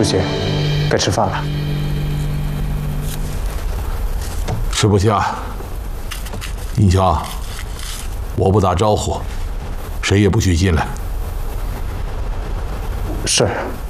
姐，该吃饭了。 吃不下。印象，我不打招呼，谁也不许进来。 是。